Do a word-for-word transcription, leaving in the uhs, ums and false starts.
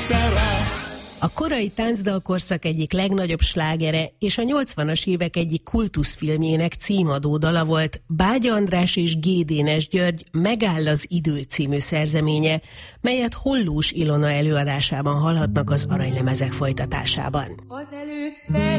A korai táncdalkorszak egyik legnagyobb slágere és a nyolcvanas évek egyik kultuszfilmjének címadó dala volt Bágya András és G. Dénes György Megáll az idő című szerzeménye, melyet Hollós Ilona előadásában hallhatnak az Aranylemezek folytatásában.